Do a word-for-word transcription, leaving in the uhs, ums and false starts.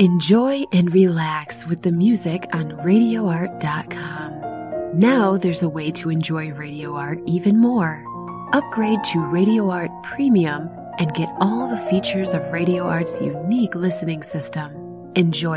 Enjoy and relax with the music on radio art dot com. Now there's a way to enjoy Radio Art even more. Upgrade to Radio Art Premium and get all the features of Radio Art's unique listening system. Enjoy